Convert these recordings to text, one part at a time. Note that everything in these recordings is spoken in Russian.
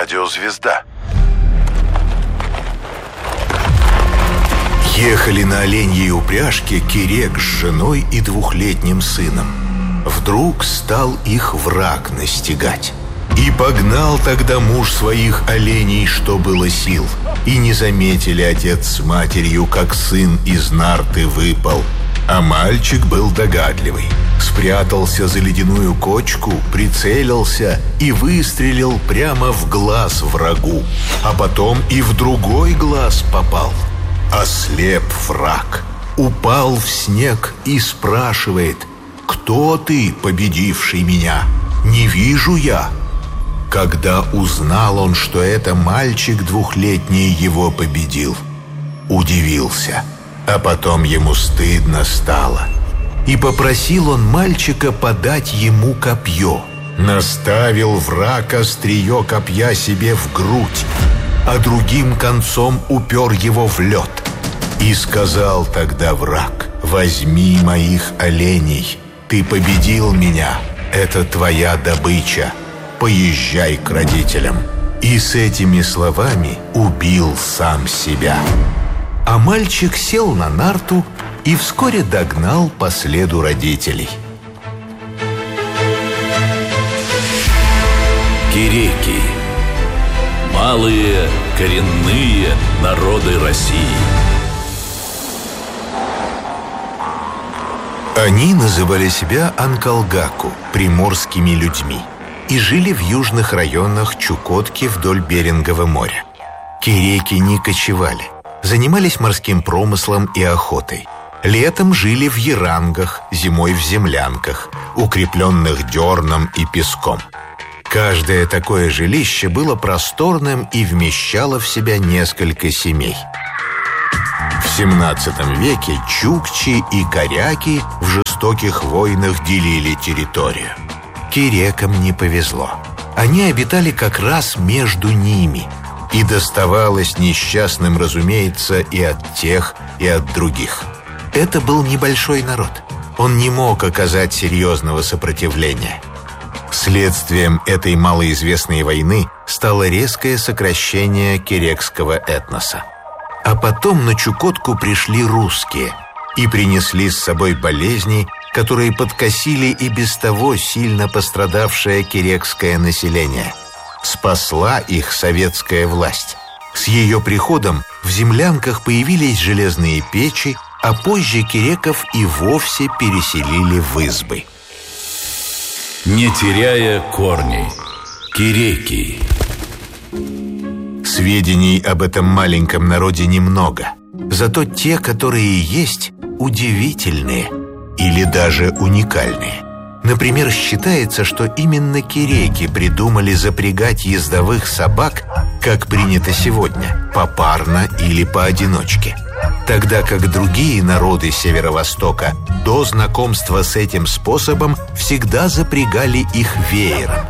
Радиозвезда. Ехали на оленьей упряжке Кирек с женой и 2-летним сыном. Вдруг стал их враг настигать. И погнал тогда муж своих оленей, что было сил. И не заметили отец с матерью, как сын из нарты выпал. А мальчик был догадливый. Спрятался за ледяную кочку, прицелился и выстрелил прямо в глаз врагу. А потом и в другой глаз попал. Ослеп враг, упал в снег и спрашивает: «Кто ты, победивший меня? Не вижу я». Когда узнал он, что это мальчик 2-летний его победил, удивился, а потом ему стыдно стало. И попросил он мальчика подать ему копье. Наставил враг острие копья себе в грудь, а другим концом упер его в лед. И сказал тогда враг: «Возьми моих оленей, ты победил меня, это твоя добыча, поезжай к родителям». И с этими словами убил сам себя. А мальчик сел на нарту и вскоре догнал по следу родителей. Киреки. Малые коренные народы России. Они называли себя Анкалгаку, приморскими людьми, и жили в южных районах Чукотки вдоль Берингового моря. Киреки не кочевали, занимались морским промыслом и охотой. Летом жили в ярангах, зимой в землянках, укрепленных дерном и песком. Каждое такое жилище было просторным и вмещало в себя несколько семей. В XVII веке чукчи и коряки в жестоких войнах делили территорию. Кирекам не повезло. Они обитали как раз между ними, и доставалось несчастным, разумеется, и от тех, и от других. Это был небольшой народ. Он не мог оказать серьезного сопротивления. Следствием этой малоизвестной войны стало резкое сокращение кирекского этноса. А потом на Чукотку пришли русские и принесли с собой болезни, которые подкосили и без того сильно пострадавшее кирекское население. Спасла их советская власть. С ее приходом в землянках появились железные печи, а позже киреков и вовсе переселили в избы. Не теряя корней. Киреки. Сведений об этом маленьком народе немного. Зато те, которые есть, удивительные или даже уникальные. Например, считается, что именно киреки придумали запрягать ездовых собак, как принято сегодня, попарно или поодиночке. Тогда как другие народы Северо-Востока до знакомства с этим способом всегда запрягали их веером.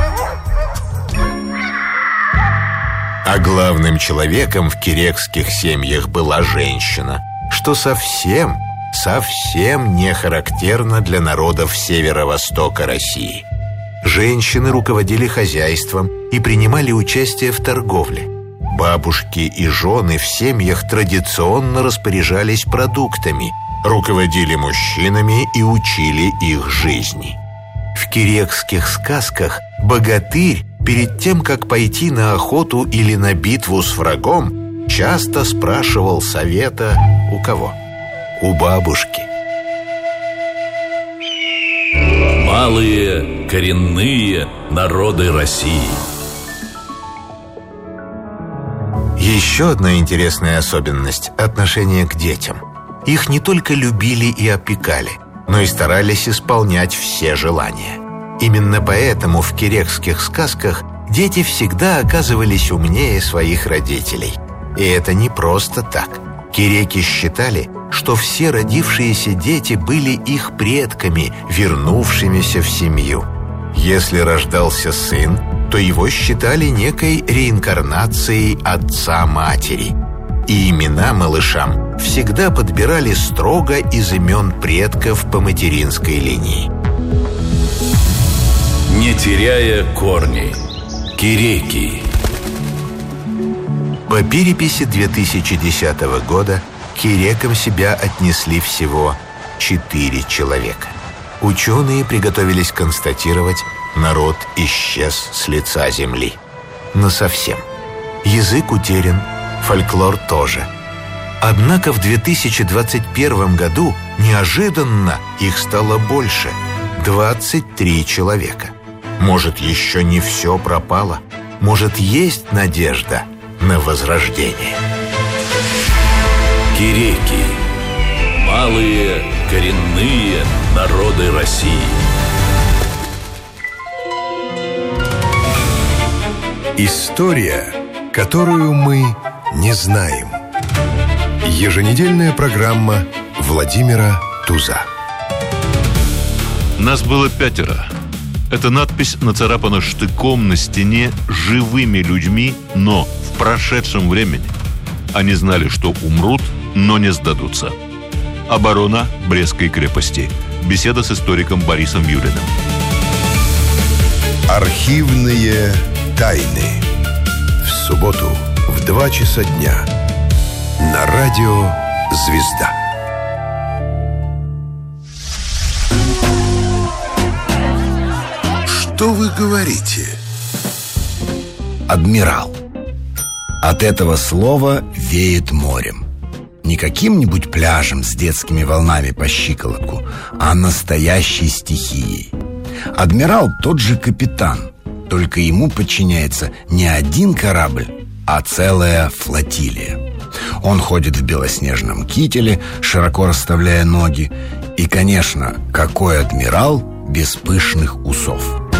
А главным человеком в кирекских семьях была женщина, что совсем не характерно для народов Северо-Востока России. Женщины руководили хозяйством и принимали участие в торговле. Бабушки и жены в семьях традиционно распоряжались продуктами, руководили мужчинами и учили их жизни. В кирекских сказках богатырь перед тем, как пойти на охоту или на битву с врагом, часто спрашивал совета у кого? У бабушки. Малые коренные народы России. Еще одна интересная особенность – отношение к детям. Их не только любили и опекали, но и старались исполнять все желания. Именно поэтому в кирекских сказках дети всегда оказывались умнее своих родителей. И это не просто так. Киреки считали, что все родившиеся дети были их предками, вернувшимися в семью. Если рождался сын, то его считали некой реинкарнацией отца-матери. И имена малышам всегда подбирали строго из имен предков по материнской линии. Не теряя корней. Киреки. По переписи 2010 года к кирекам себя отнесли всего 4 человека. Ученые приготовились констатировать, народ исчез с лица земли. Насовсем. Язык утерян, фольклор тоже. Однако в 2021 году неожиданно их стало больше – 23 человека. Может, еще не все пропало? Может, есть надежда на возрождение? Киреки. Малые коренные народы России. История, которую мы не знаем. Еженедельная программа Владимира Туза. Нас было 5. Эта надпись нацарапана штыком на стене живыми людьми, но в прошедшем времени. Они знали, что умрут, но не сдадутся. Оборона Брестской крепости. Беседа с историком Борисом Юлиным. Архивные тайны. В субботу в 2 часа дня на радио «Звезда». Что вы говорите? Адмирал. От этого слова веет морем. Не каким-нибудь пляжем с детскими волнами по щиколотку, а настоящей стихией. Адмирал тот же капитан, только ему подчиняется не один корабль, а целая флотилия. Он ходит в белоснежном кителе, широко расставляя ноги. И, конечно, какой адмирал без пышных усов?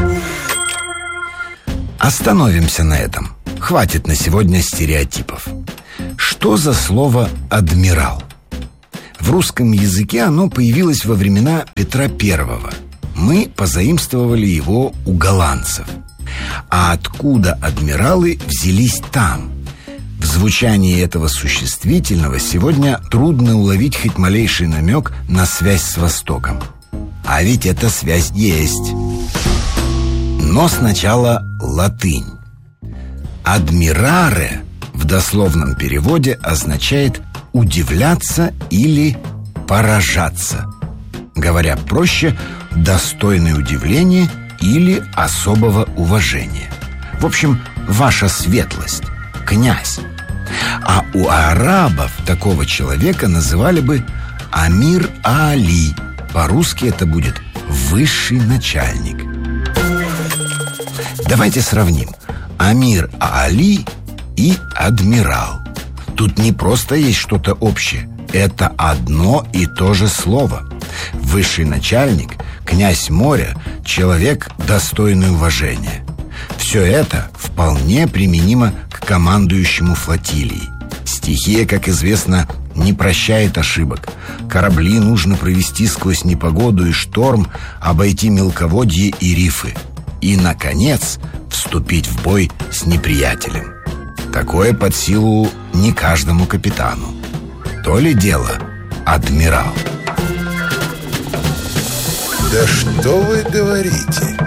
Остановимся на этом. Хватит на сегодня стереотипов. Что за слово «адмирал»? В русском языке оно появилось во времена Петра I. Мы позаимствовали его у голландцев. А откуда адмиралы взялись там? В звучании этого существительного сегодня трудно уловить хоть малейший намек на связь с Востоком. А ведь эта связь есть. Но сначала латынь. «Адмираре» в дословном переводе означает «удивляться» или «поражаться». Говоря проще, достойное удивления или особого уважения. В общем, ваша светлость, князь. А у арабов такого человека называли бы Амир Али. По-русски это будет высший начальник. Давайте сравним Амир Али и адмирал. Тут не просто есть что-то общее. Это одно и то же слово. Высший начальник, князь моря, человек, достойный уважения. Все это вполне применимо к командующему флотилией. Стихия, как известно, не прощает ошибок. Корабли нужно провести сквозь непогоду и шторм, обойти мелководье и рифы. И, наконец, вступить в бой с неприятелем. Такое под силу не каждому капитану. То ли дело адмирал. Да что вы говорите?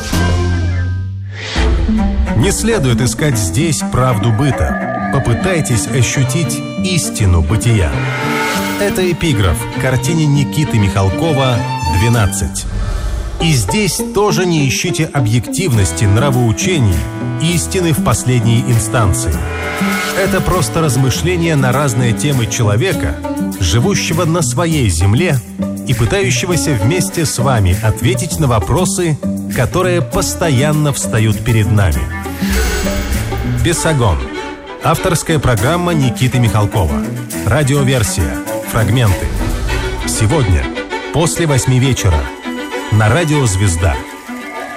Не следует искать здесь правду быта. Попытайтесь ощутить истину бытия. Это эпиграф к картине Никиты Михалкова «12». И здесь тоже не ищите объективности, нравоучений, истины в последней инстанции. Это просто размышления на разные темы человека, живущего на своей земле и пытающегося вместе с вами ответить на вопросы, которые постоянно встают перед нами. «Бесогон» – авторская программа Никиты Михалкова. Радиоверсия. Фрагменты. Сегодня, после 8 вечера. На радио «Звезда».